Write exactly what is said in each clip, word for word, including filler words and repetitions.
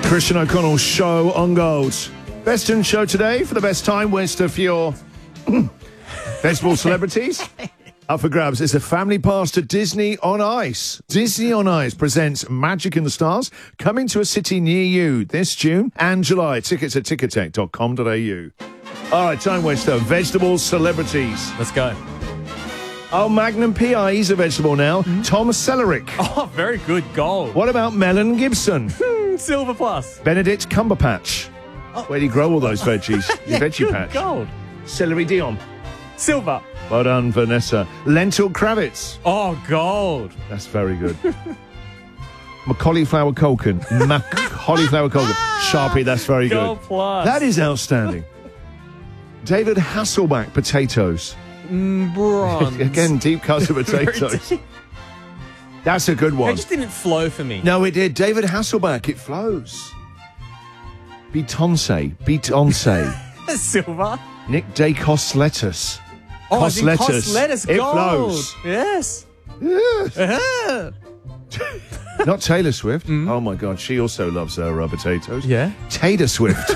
Christian O'Connell show on Gold. Best in show today for the best time waster for your vegetable celebrities. Up for grabs is a family pass to Disney on Ice. Disney on Ice presents Magic in the Stars, coming to a city near you this June and July. Tickets at ticketek dot com dot a u. All right, time waster, vegetable celebrities. Let's go. Oh, Magnum P I, he's a vegetable now. Mm-hmm. Tom Sellerik. Oh, very good. Gold. What about Melon Gibson? Silver plus. Benedict Cumberbatch. Oh. Where do you grow all those veggies? Yeah, Your veggie good. patch. Gold. Celery Dion. Silver. Well done, Vanessa. Lentil Kravitz. Oh, gold. That's very good. Cauliflower Culkin. Mac- cauliflower Culkin. Sharpie, that's very good. Gold plus. That is outstanding. David Hasselback, potatoes. Mm, bronze. Again, deep cuts of potatoes. That's a good one. It just didn't flow for me. No, it did. David Hasselback, it flows. Beyoncé. Beyoncé. Silver. Nick Dacos lettuce. Oh, Cos I think lettuce. Cos lettuce. It Gold. flows. Yes. Yes. Uh-huh. Not Taylor Swift. Mm. Oh, my God. She also loves her uh, potatoes. Yeah. Taylor Swift.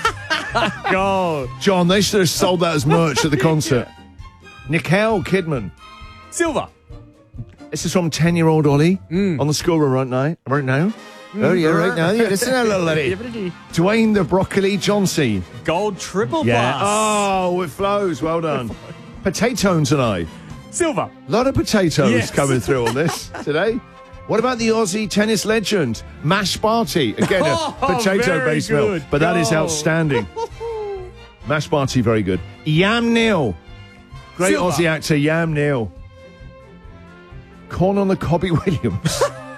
Gold. John, they should have sold that as merch at the concert. Nicole Kidman. Silver. This is from ten-year-old Ollie mm. on the school run right now. Right now. Mm. Oh, yeah, right now. Yeah, listen to little lady. Dwayne the Broccoli Johnson. Gold triple yeah. plus. Oh, it flows. Well done. Potatoes and I. Silver. A lot of potatoes yes. coming through on this today. What about the Aussie tennis legend, Mash Barty? Again, a oh, potato-based meal, but that is outstanding. Mash Barty, very good. Yam Neal. Great Silver. Aussie actor, Yam Neal. Corn on the Cobby Williams.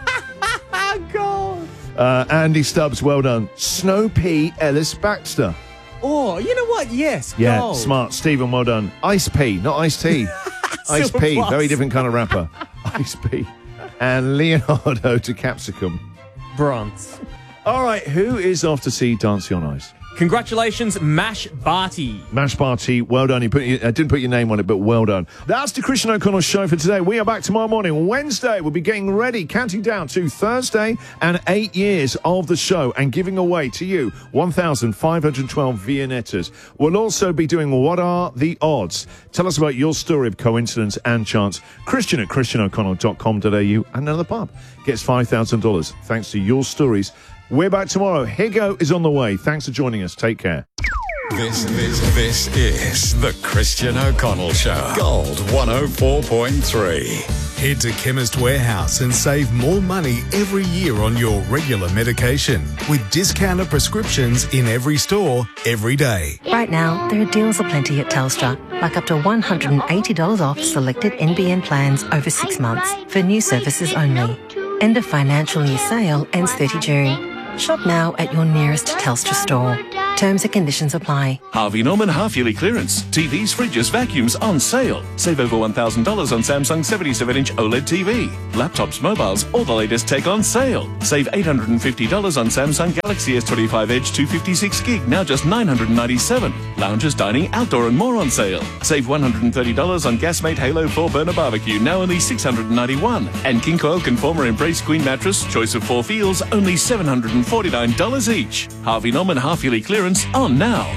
Gold. Uh, Andy Stubbs, well done. Snow Pea Ellis Baxter. Oh, you know what? Yes, Yeah, gold. smart. Stephen, well done. Ice P, not Ice Tea. Ice Silver P, plus. very different kind of rapper. Ice P. And Leonardo to Capsicum. Bronze. All right, who is off to see Dancing on Ice? Congratulations, Mash Barty. Mash Barty, well done. You put your, I didn't put your name on it, but well done. That's the Christian O'Connell show for today. We are back tomorrow morning, Wednesday. We'll be getting ready, counting down to Thursday and eight years of the show and giving away to you one thousand five hundred twelve Viennettas. We'll also be doing What Are the Odds? Tell us about your story of coincidence and chance. Christian at christian o'connell dot com dot a u. And another pub gets five thousand dollars thanks to your stories. We're back tomorrow. Higo is on the way. Thanks for joining us. Take care. This, this, this is the Christian O'Connell Show. Gold one oh four point three. Head to Chemist Warehouse and save more money every year on your regular medication with discounted prescriptions in every store, every day. Right now, there are deals aplenty at Telstra, like up to one hundred eighty dollars off selected N B N plans over six months for new services only. End of financial year sale ends thirtieth of June. Shop now at your nearest Telstra store. Terms and conditions apply. Harvey Norman half-yearly clearance. T Vs, fridges, vacuums on sale. Save over one thousand dollars on Samsung seventy-seven inch OLED T V. Laptops, mobiles, all the latest tech on sale. Save eight hundred fifty dollars on Samsung Galaxy S twenty-five Edge two fifty-six gig, now just nine hundred ninety-seven dollars. Lounges, dining, outdoor and more on sale. Save one hundred thirty dollars on Gasmate Halo four burner barbecue, now only six hundred ninety-one dollars. And King Coil Conformer Embrace Queen mattress, choice of four feels, only seven hundred forty-nine dollars each. Harvey Norman half-yearly clearance on now.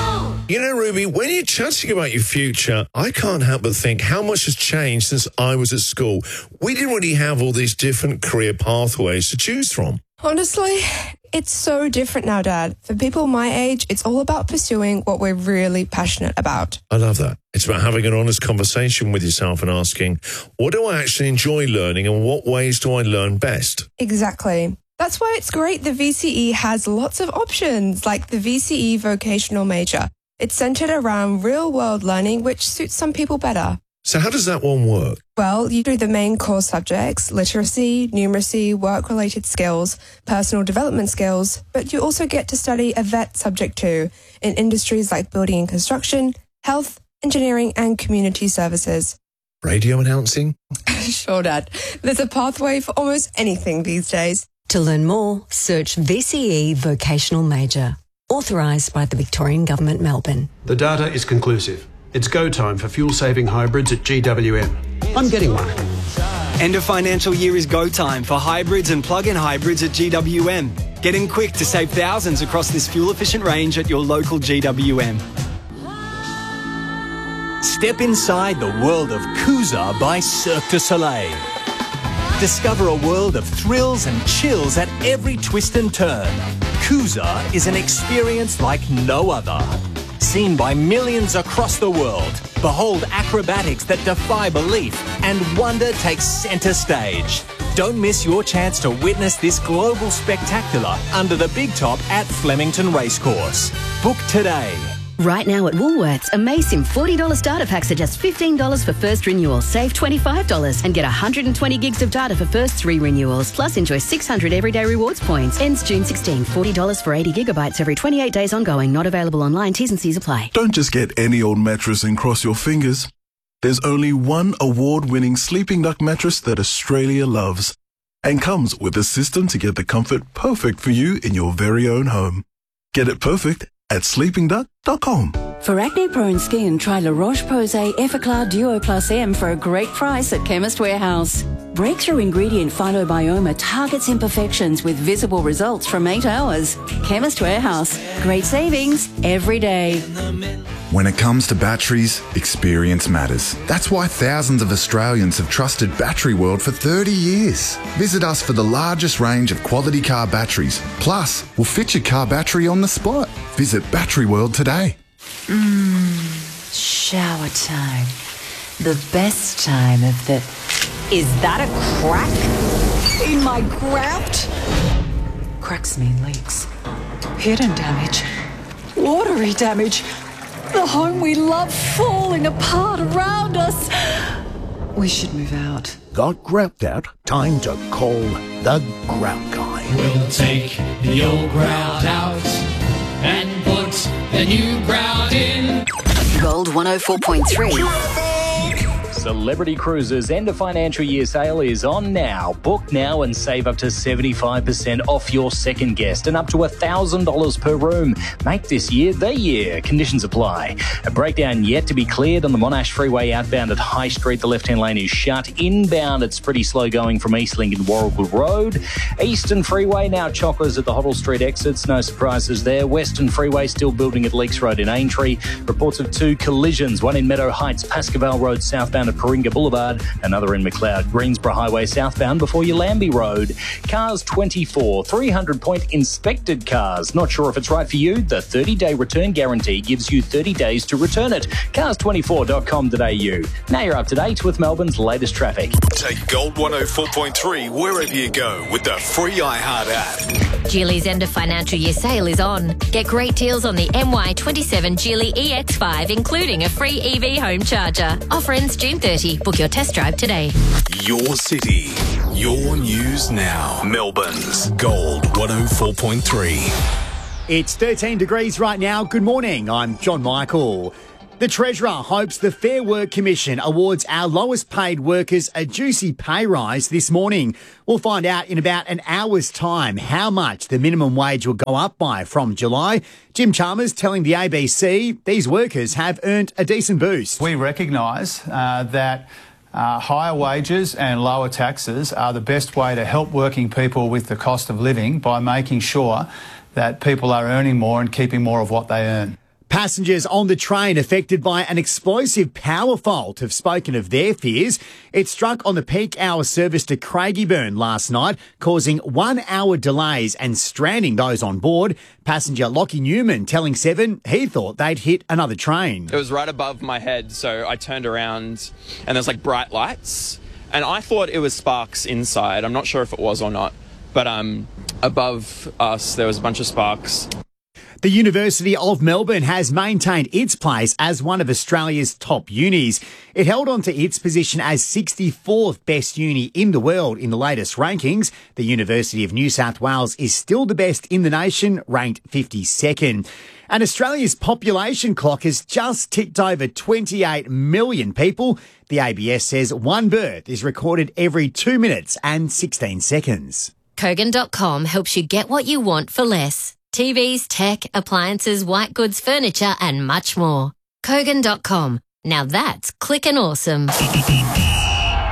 You know, Ruby, when you're chatting about your future, I can't help but think how much has changed since I was at school. We didn't really have all these different career pathways to choose from. Honestly, it's so different now, Dad. For people my age, it's all about pursuing what we're really passionate about. I love that. It's about having an honest conversation with yourself and asking, what do I actually enjoy learning and what ways do I learn best? Exactly. That's why it's great the V C E has lots of options, like the V C E Vocational Major. It's centered around real-world learning, which suits some people better. So how does that one work? Well, you do the main core subjects, literacy, numeracy, work-related skills, personal development skills, but you also get to study a vet subject too, in industries like building and construction, health, engineering, and community services. Radio announcing? Sure, Dad. There's a pathway for almost anything these days. To learn more, search V C E Vocational Major. Authorised by the Victorian Government, Melbourne. The data is conclusive. It's go time for fuel-saving hybrids at G W M. I'm getting one. End of financial year is go time for hybrids and plug-in hybrids at G W M. Get in quick to save thousands across this fuel-efficient range at your local G W M. Step inside the world of Coosa by Cirque du Soleil. Discover a world of thrills and chills at every twist and turn. Coosa is an experience like no other. Seen by millions across the world, behold acrobatics that defy belief, and wonder takes centre stage. Don't miss your chance to witness this global spectacular under the big top at Flemington Racecourse. Book today. Right now at Woolworths, amazing forty dollars starter packs are just fifteen dollars for first renewal. Save twenty-five dollars and get one hundred twenty gigs of data for first three renewals. Plus enjoy six hundred everyday rewards points. Ends June sixteenth. forty dollars for eighty gigabytes every twenty-eight days ongoing. Not available online. T's and C's apply. Don't just get any old mattress and cross your fingers. There's only one award-winning Sleeping Duck mattress that Australia loves and comes with a system to get the comfort perfect for you in your very own home. Get it perfect at sleeping duck dot com. For acne-prone skin, try La Roche-Posay Effaclar Duo Plus M for a great price at Chemist Warehouse. Breakthrough ingredient Phytobioma targets imperfections with visible results from eight hours. Chemist Warehouse. Great savings every day. When it comes to batteries, experience matters. That's why thousands of Australians have trusted Battery World for thirty years. Visit us for the largest range of quality car batteries. Plus, we'll fit your car battery on the spot. Visit Battery World today. Mmm, shower time. The best time of the... Is that a crack in my grout? Cracks mean leaks. Hidden damage. Watery damage. The home we love falling apart around us. We should move out. Got grout out? Time to call the grout guy. We'll take the old grout out and put the new grout in. Gold one oh four point three. Celebrity Cruises end of financial year sale is on now. Book now and save up to seventy-five percent off your second guest and up to one thousand dollars per room. Make this year the year. Conditions apply. A breakdown yet to be cleared on the Monash Freeway outbound at High Street. The left-hand lane is shut. Inbound, it's pretty slow going from Eastlink and Warragul Road. Eastern Freeway now chockers at the Hoddle Street exits. No surprises there. Western Freeway still building at Leaks Road in Aintree. Reports of two collisions, one in Meadow Heights, Pascoval Road southbound at Paringa Boulevard, another in McLeod Greensboro Highway southbound before your Lambie Road. Cars twenty-four, three hundred point inspected cars. Not sure if it's right for you? The thirty-day return guarantee gives you thirty days to return it. cars twenty-four dot com dot a u. Now you're up to date with Melbourne's latest traffic. Take Gold one oh four point three wherever you go with the free iHeart app. Geely's end of financial year sale is on. Get great deals on the M Y twenty-seven Geely E X five, including a free E V home charger. Offer ends June thirtieth. Book your test drive today. Your city, your news now. Melbourne's Gold one oh four point three. It's thirteen degrees right now. Good morning. I'm John Michael. The Treasurer hopes the Fair Work Commission awards our lowest paid workers a juicy pay rise this morning. We'll find out in about an hour's time how much the minimum wage will go up by from July. Jim Chalmers telling the A B C these workers have earned a decent boost. We recognise uh, that uh, higher wages and lower taxes are the best way to help working people with the cost of living by making sure that people are earning more and keeping more of what they earn. Passengers on the train affected by an explosive power fault have spoken of their fears. It struck on the peak hour service to Craigieburn last night, causing one-hour delays and stranding those on board. Passenger Lockie Newman telling Seven he thought they'd hit another train. It was right above my head, so I turned around and there's like bright lights, and I thought it was sparks inside. I'm not sure if it was or not, but um, above us there was a bunch of sparks. The University of Melbourne has maintained its place as one of Australia's top unis. It held on to its position as sixty-fourth best uni in the world in the latest rankings. The University of New South Wales is still the best in the nation, ranked fifty-second. And Australia's population clock has just ticked over twenty-eight million people. The A B S says one birth is recorded every two minutes and sixteen seconds. Kogan dot com helps you get what you want for less. T Vs, tech, appliances, white goods, furniture and much more. Kogan dot com. Now that's clickin' awesome.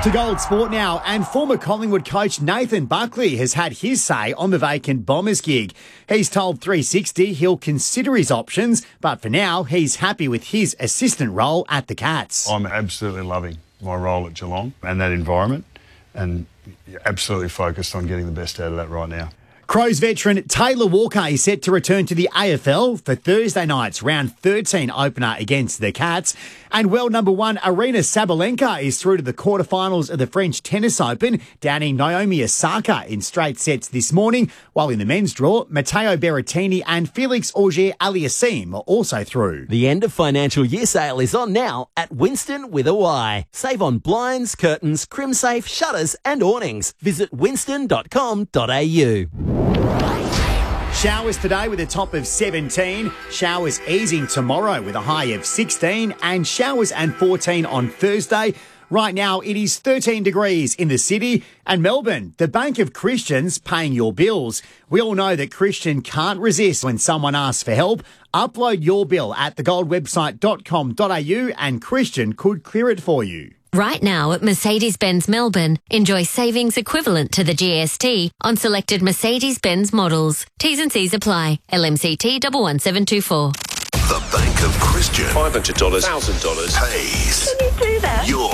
To Gold Sport now, and former Collingwood coach Nathan Buckley has had his say on the vacant Bombers gig. He's told three sixty he'll consider his options, but for now he's happy with his assistant role at the Cats. I'm absolutely loving my role at Geelong and that environment, and absolutely focused on getting the best out of that right now. Crows veteran Taylor Walker is set to return to the A F L for Thursday night's round thirteen opener against the Cats. And world number one Arina Sabalenka is through to the quarterfinals of the French Tennis Open, downing Naomi Osaka in straight sets this morning, while in the men's draw, Matteo Berrettini and Felix Auger-Aliassime are also through. The end of financial year sale is on now at Winston with a Y. Save on blinds, curtains, crimsafe, shutters and awnings. Visit winston dot com dot a u. Showers today with a top of seventeen, showers easing tomorrow with a high of sixteen, and showers and fourteen on Thursday. Right now it is thirteen degrees in the city, and Melbourne, the Bank of Christians paying your bills. We all know that Christian can't resist when someone asks for help. Upload your bill at the gold website dot com dot a u and Christian could clear it for you. Right now at Mercedes-Benz Melbourne, enjoy savings equivalent to the G S T on selected Mercedes-Benz models. T's and C's apply. L M C T one one seven two four. The Bank of Christian. five hundred dollars, one thousand dollars. Pays. Can you do that? Your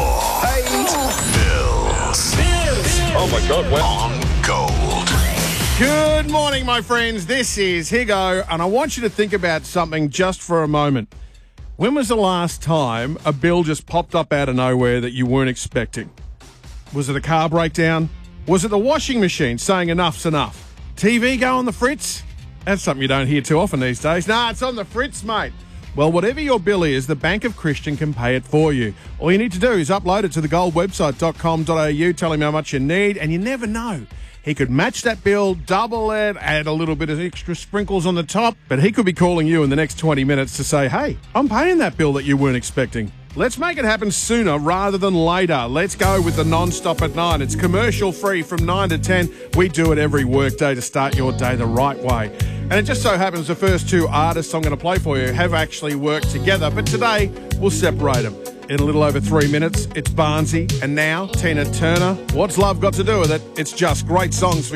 bills. Bills. Oh my God, well. On Gold. Good morning, my friends. This is Higo, and I want you to think about something just for a moment. When was the last time a bill just popped up out of nowhere that you weren't expecting? Was it a car breakdown? Was it the washing machine saying enough's enough? T V go on the fritz? That's something you don't hear too often these days. Nah, it's on the fritz, mate. Well, whatever your bill is, the Bank of Christian can pay it for you. All you need to do is upload it to the gold website dot com dot a u, tell him how much you need, and you never know. He could match that bill, double it, add a little bit of extra sprinkles on the top, but he could be calling you in the next twenty minutes to say, hey, I'm paying that bill that you weren't expecting. Let's make it happen sooner rather than later. Let's go with the non-stop at nine. It's commercial free from nine to ten. We do it every workday to start your day the right way. And it just so happens the first two artists I'm going to play for you have actually worked together, but today we'll separate them. In a little over three minutes, it's Barnsey, and now Tina Turner. What's love got to do with it? It's just great songs for